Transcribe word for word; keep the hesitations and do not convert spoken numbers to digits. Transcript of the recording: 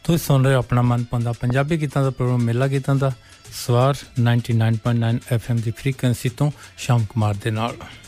ਤੁਸੀਂ ਸੁਣ ਰਹੇ ਹੋ ਆਪਣਾ ਮਨਪਸੰਦ ਪੰਜਾਬੀ ਗੀਤਾਂ ਦਾ ਪ੍ਰੋਗਰਾਮ ਮੇਲਾ ਗੀਤਾਂ ਦਾ ਸਵਾਰ ninety nine point nine F M ਦੀ ਫ੍ਰੀਕੁਐਂਸੀ ਤੋਂ ਸ਼ਾਮ ਕੁਮਾਰ ਦੇ ਨਾਲ।